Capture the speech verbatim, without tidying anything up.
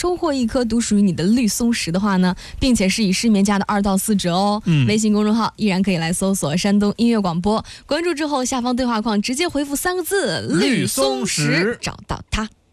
收获一颗独属于你的绿松石的话呢，并且是以市面价的二到四折哦。嗯，微信公众号依然可以来搜索山东音乐广播，关注之后下方对话框直接回复三个字绿松石，找到它。